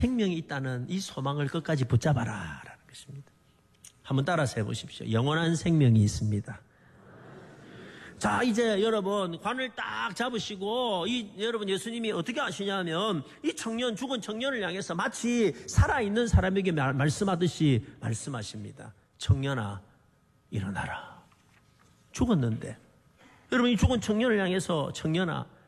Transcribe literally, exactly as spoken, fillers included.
생명이 있다는 이 소망을 끝까지 붙잡아라 라는 것입니다. 한번 따라서 해보십시오. 영원한 생명이 있습니다. 자, 이제 여러분 관을 딱 잡으시고 이 여러분 예수님이 어떻게 하시냐면 이 청년, 죽은 청년을 향해서 마치 살아있는 사람에게 말, 말씀하듯이 말씀하십니다. 청년아, 일어나라. 죽었는데 여러분 이 죽은 청년을 향해서 청년아